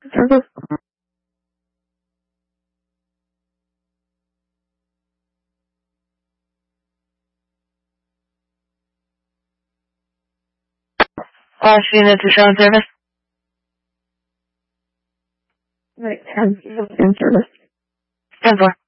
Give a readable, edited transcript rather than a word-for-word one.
Service. Lost unit to show service. Right, in service. 10-4.